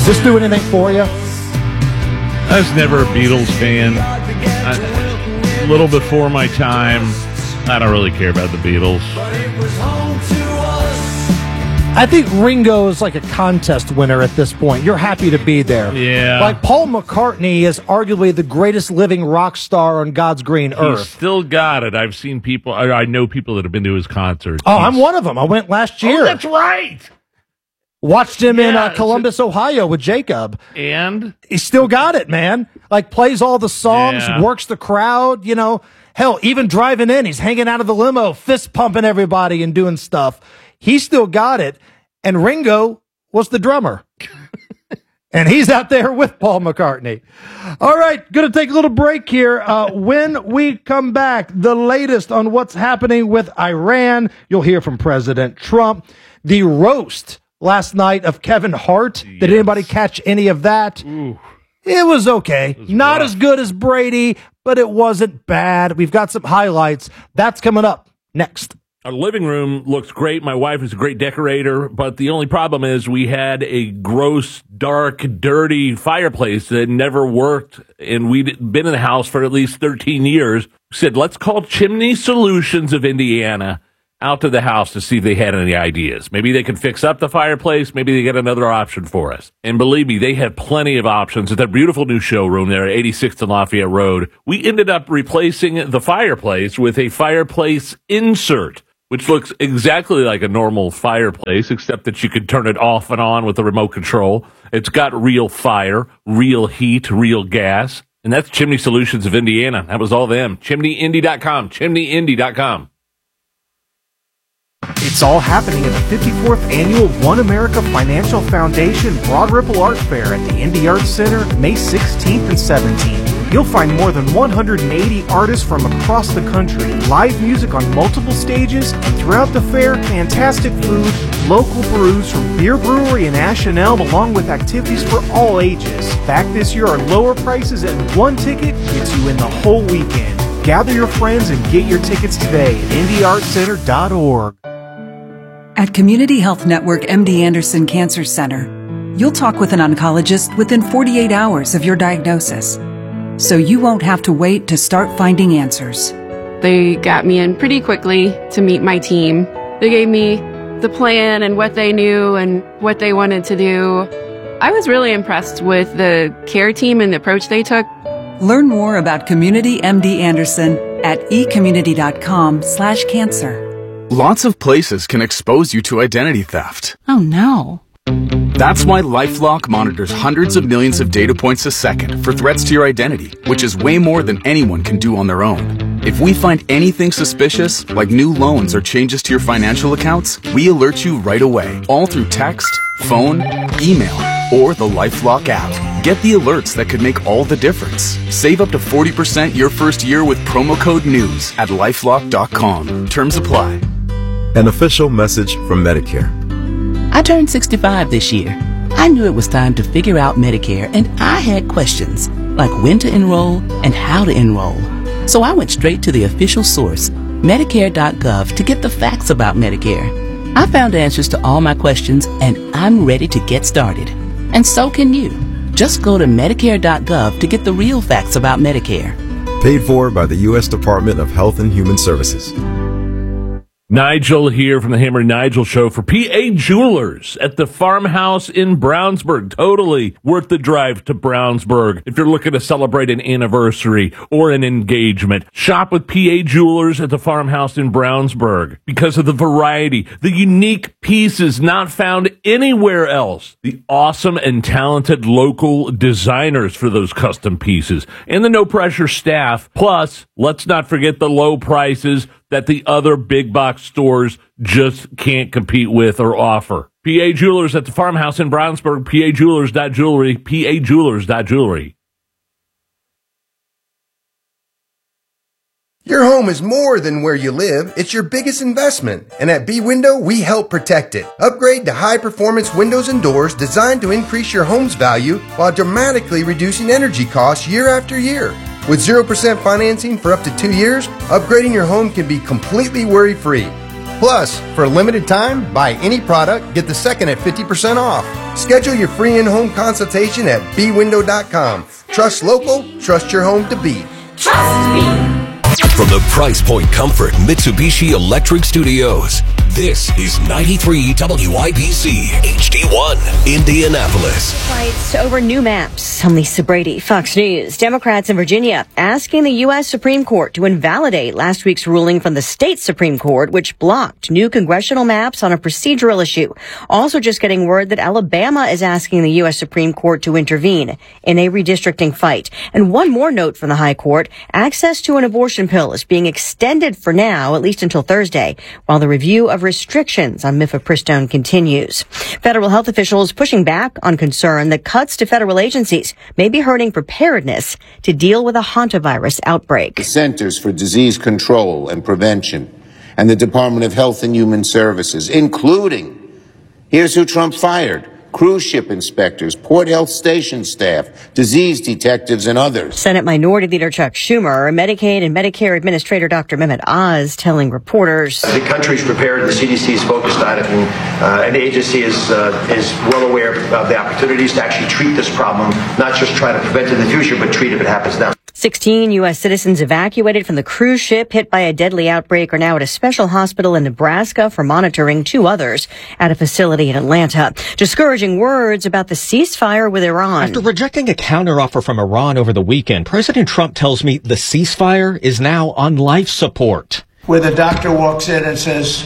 this do anything for you? I was never a Beatles fan. A little before my time. I don't really care about the Beatles. I think Ringo is like a contest winner at this point. You're happy to be there. Yeah. Like Paul McCartney is arguably the greatest living rock star on God's green earth. He's still got it. I've seen people, I know people that have been to his concerts. Oh, I'm one of them. I went last year. Oh, that's right. Watched him in Columbus, Ohio with Jacob. And? He still got it, man. Like plays all the songs, works the crowd, you know. Hell, even driving in, he's hanging out of the limo, fist pumping everybody and doing stuff. He still got it. And Ringo was the drummer. And he's out there with Paul McCartney. All right, going to take a little break here. When we come back, the latest on what's happening with Iran. You'll hear from President Trump. The roast last night of Kevin Hart. Yes. Did anybody catch any of that? Ooh. It was okay. It was Not rough. as good as Brady, but it wasn't bad. We've got some highlights. That's coming up next. Our living room looks great. My wife is a great decorator, but the only problem is we had a gross, dark, dirty fireplace that never worked, and we'd been in the house for at least 13 years. We said, let's call Chimney Solutions of Indiana out to the house to see if they had any ideas. Maybe they can fix up the fireplace. Maybe they get another option for us. And believe me, they have plenty of options at their beautiful new showroom there at 86th and Lafayette Road. We ended up replacing the fireplace with a fireplace insert, which looks exactly like a normal fireplace, except that you could turn it off and on with the remote control. It's got real fire, real heat, real gas. And that's Chimney Solutions of Indiana. That was all them. ChimneyIndy.com. ChimneyIndy.com. It's all happening at the 54th Annual One America Financial Foundation Broad Ripple Art Fair at the Indy Arts Center, May 16th and 17th. You'll find more than 180 artists from across the country, live music on multiple stages, and throughout the fair, fantastic food, local brews from Beer Brewery and Ash & Elm, along with activities for all ages. Back this year are lower prices, and one ticket gets you in the whole weekend. Gather your friends and get your tickets today at IndyArtCenter.org. At Community Health Network MD Anderson Cancer Center, you'll talk with an oncologist within 48 hours of your diagnosis, so you won't have to wait to start finding answers. They got me in pretty quickly to meet my team. They gave me the plan and what they knew and what they wanted to do. I was really impressed with the care team and the approach they took. Learn more about Community MD Anderson at ecommunity.com/cancer. Lots of places can expose you to identity theft. Oh no. That's why LifeLock monitors hundreds of millions of data points a second for threats to your identity, which is way more than anyone can do on their own. If we find anything suspicious, like new loans or changes to your financial accounts, we alert you right away, all through text, phone, email, or the LifeLock app. Get the alerts that could make all the difference. Save up to 40% your first year with promo code NEWS at LifeLock.com. Terms apply. An official message from Medicare. I turned 65 this year. I knew it was time to figure out Medicare, and I had questions, like when to enroll and how to enroll. So I went straight to the official source, Medicare.gov, to get the facts about Medicare. I found answers to all my questions, and I'm ready to get started. And so can you. Just go to Medicare.gov to get the real facts about Medicare. Paid for by the U.S. Department of Health and Human Services. Nigel here from the Hammer and Nigel Show for PA Jewelers at the Farmhouse in Brownsburg. Totally worth the drive to Brownsburg if you're looking to celebrate an anniversary or an engagement. Shop with PA Jewelers at the Farmhouse in Brownsburg because of the variety, the unique pieces not found anywhere else, the awesome and talented local designers for those custom pieces, and the no-pressure staff. Plus, let's not forget the low prices that the other big box stores just can't compete with or offer. PA Jewelers at the Farmhouse in Brownsburg, PAJewelers.jewelry, PAJewelers.jewelry. Your home is more than where you live. It's your biggest investment. And at B-Window, we help protect it. Upgrade to high-performance windows and doors designed to increase your home's value while dramatically reducing energy costs year after year. With 0% financing for up to 2 years, upgrading your home can be completely worry-free. Plus, for a limited time, buy any product, get the second at 50% off. Schedule your free in-home consultation at bwindow.com. Trust local, trust your home to be. Trust me. From the Price Point Comfort Mitsubishi Electric Studios, this is 93 WIBC HD1 Indianapolis. Fights over new maps. I'm Lisa Brady, Fox News. Democrats in Virginia asking the U.S. Supreme Court to invalidate last week's ruling from the state Supreme Court, which blocked new congressional maps on a procedural issue. Also just getting word that Alabama is asking the U.S. Supreme Court to intervene in a redistricting fight. And one more note from the High Court. Access to an abortion pill is being extended for now, at least until Thursday, while the review of restrictions on mifepristone continues. Federal health officials pushing back on concern that cuts to federal agencies may be hurting preparedness to deal with a hantavirus outbreak. The Centers for Disease Control and Prevention and the Department of Health and Human Services, including, here's who Trump fired: cruise ship inspectors, port health station staff, disease detectives, and others. Senate Minority Leader Chuck Schumer, Medicaid and Medicare Administrator Dr. Mehmet Oz telling reporters, the country's prepared, the CDC is focused on it, and the agency is well aware of the opportunities to actually treat this problem, not just try to prevent it in the future, but treat it if it happens now. 16 U.S. citizens evacuated from the cruise ship hit by a deadly outbreak are now at a special hospital in Nebraska for monitoring. 2 others at a facility in Atlanta. Discouraging words about the ceasefire with Iran. After rejecting a counteroffer from Iran over the weekend, President Trump tells me the ceasefire is now on life support. Where the doctor walks in and says,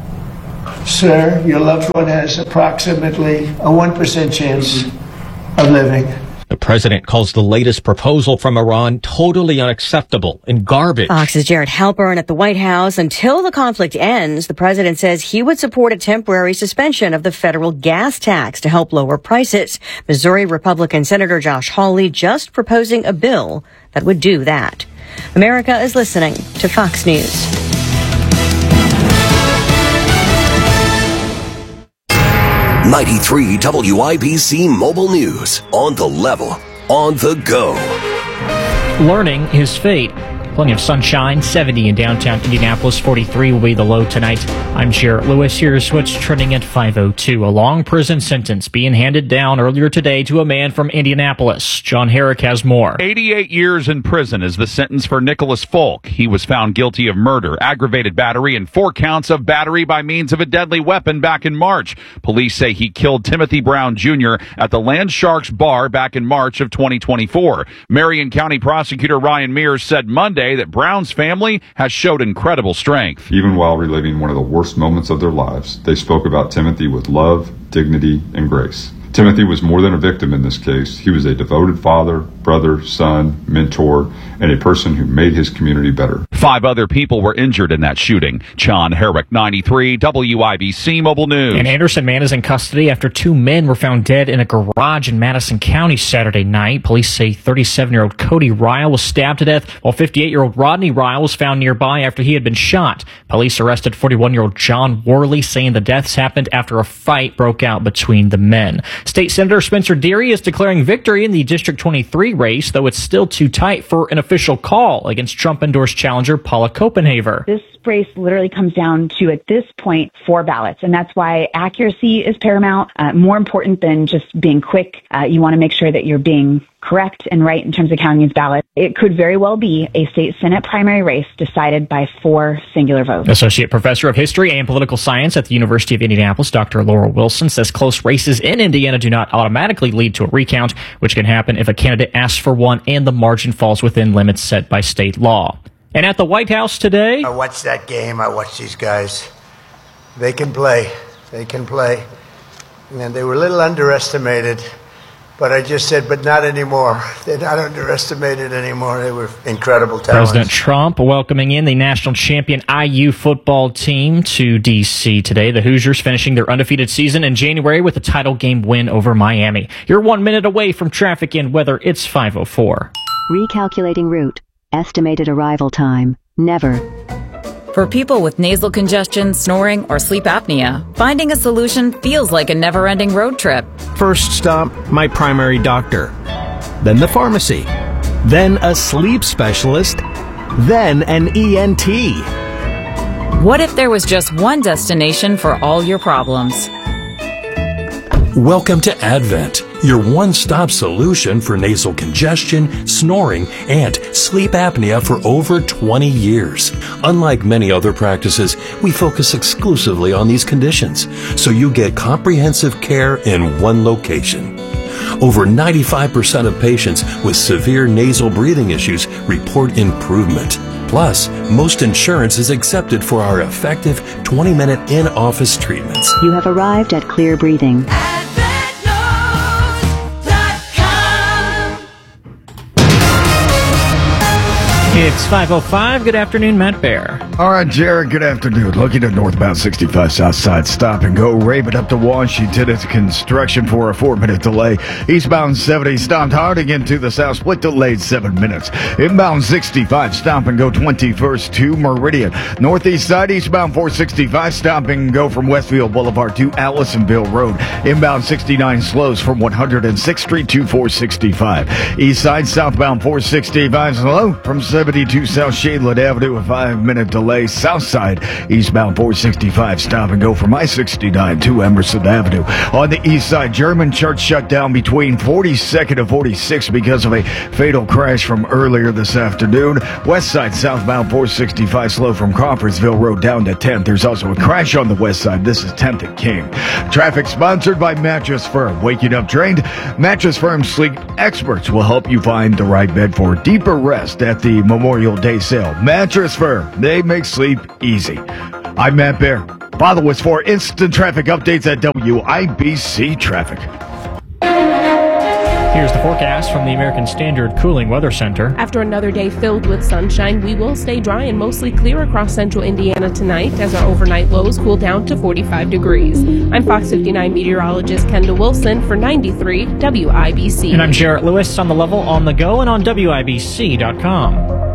"Sir, your loved one has approximately a 1% chance of living." The president calls the latest proposal from Iran totally unacceptable and garbage. Fox's Jared Halpern at the White House. Until the conflict ends, the president says he would support a temporary suspension of the federal gas tax to help lower prices. Missouri Republican Senator Josh Hawley just proposing a bill that would do that. America is listening to Fox News. '93 WIBC Mobile News. On the level, on the go. Learning his fate. Plenty of sunshine, 70 in downtown Indianapolis, 43 will be the low tonight. I'm Jarrett Lewis. Here's what's trending at 5:02. A long prison sentence being handed down earlier today to a man from Indianapolis. John Herrick has more. 88 years in prison is the sentence for Nicholas Folk. He was found guilty of murder, aggravated battery, and 4 counts of battery by means of a deadly weapon back in March. Police say he killed Timothy Brown Jr. at the Land Sharks bar back in March of 2024. Marion County Prosecutor Ryan Mears said Monday that Brown's family has showed incredible strength. Even while reliving one of the worst moments of their lives, they spoke about Timothy with love, dignity, and grace. Timothy was more than a victim in this case. He was a devoted father, brother, son, mentor, and a person who made his community better. 5 other people were injured in that shooting. John Herrick, 93 WIBC Mobile News. An Anderson man is in custody after 2 men were found dead in a garage in Madison County Saturday night. Police say 37-year-old Cody Ryle was stabbed to death, while 58-year-old Rodney Ryle was found nearby after he had been shot. Police arrested 41-year-old John Worley, saying the deaths happened after a fight broke out between the men. State Senator Spencer Deary is declaring victory in the District 23 race, though it's still too tight for an official call against Trump-endorsed challenger Paula Copenhaver. This race literally comes down to, at this point, 4 ballots, and that's why accuracy is paramount. More important than just being quick, you want to make sure that you're being correct and right in terms of counting these ballots. It could very well be a state Senate primary race decided by 4 singular votes. Associate Professor of History and Political Science at the University of Indianapolis, Dr. Laura Wilson, says close races in Indiana do not automatically lead to a recount, which can happen if a candidate asks for one and the margin falls within limits set by state law. And at the White House today, I watched that game. I watched these guys. They can play. They can play. And they were a little underestimated. But I just said, but not anymore. They're not underestimated anymore. They were incredible talents. President Trump welcoming in the national champion IU football team to D.C. today. The Hoosiers finishing their undefeated season in January with a title game win over Miami. You're 1 minute away from traffic and weather. It's 5:04. Recalculating route. Estimated arrival time. Never. For people with nasal congestion, snoring, or sleep apnea, finding a solution feels like a never-ending road trip. First stop, my primary doctor. Then the pharmacy. Then a sleep specialist. Then an ENT. What if there was just one destination for all your problems? Welcome to Advent, your one-stop solution for nasal congestion, snoring, and sleep apnea for over 20 years. Unlike many other practices, we focus exclusively on these conditions, so you get comprehensive care in one location. Over 95% of patients with severe nasal breathing issues report improvement. Plus, most insurance is accepted for our effective 20-minute in-office treatments. You have arrived at Clear Breathing. It's 5:05. Good afternoon, Matt Bear. All right, Jared, good afternoon. Looking at northbound 65 south side, stop and go. Raven up to Washington. It's construction for a 4-minute delay. Eastbound 70 stopped Harding into the south, split delayed 7 minutes. Inbound 65 stop and go 21st to Meridian. Northeast side, eastbound 465 stop and go from Westfield Boulevard to Allisonville Road. Inbound 69 slows from 106th Street to 465. East side, southbound 465 slow from 72 South Shadeland Avenue, a 5-minute delay. South side, eastbound 465, stop and go from I-69 to Emerson Avenue. On the east side, German Church shut down between 42nd and 46th because of a fatal crash from earlier this afternoon. West side, southbound 465, slow from Crawfordsville Road down to 10th. There's also a crash on the west side. This is 10th and King. Traffic sponsored by Mattress Firm. Waking up trained, Mattress Firm sleep experts will help you find the right bed for deeper rest at the Memorial Day sale. Mattress Firm, they make sleep easy. I'm Matt Bear. Follow us for instant traffic updates at WIBC Traffic. Here's the forecast from the American Standard Cooling Weather Center. After another day filled with sunshine, we will stay dry and mostly clear across central Indiana tonight as our overnight lows cool down to 45 degrees. I'm Fox 59 meteorologist Kendall Wilson for 93 WIBC. And I'm Jarrett Lewis on the level, on the go, and on WIBC.com.